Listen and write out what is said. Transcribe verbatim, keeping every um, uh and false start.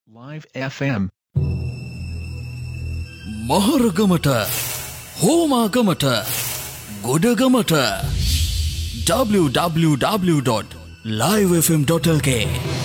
Live F M මහරගමට හෝමාගමට ගොඩගමට w w w dot live f m dot l k